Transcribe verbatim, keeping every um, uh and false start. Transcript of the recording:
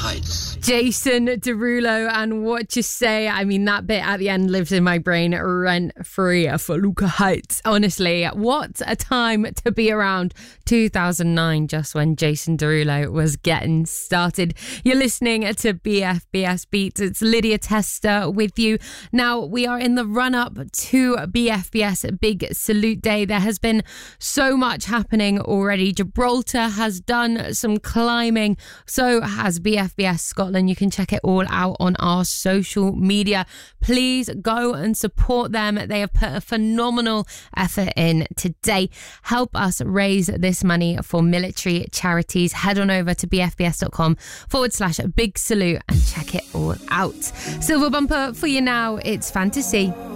Heights. Jason Derulo and What You Say. I mean, that bit at the end lives in my brain rent free. Feluca Heights. Honestly, what a time to be around. two thousand nine, just when Jason Derulo was getting started. You're listening to B F B S Beats. It's Lydia Tester with you. Now, we are in the run-up to B F B S Big Salute Day. There has been so much happening already. Gibraltar has done some climbing. So has B F B S Scotland. You can check it all out on our social media. Please go and support them. They have put a phenomenal effort in today. Help us raise this money for military charities. Head on over to bfbs.com forward slash big salute and check it all out. Silver bumper for you now. It's Fantasy.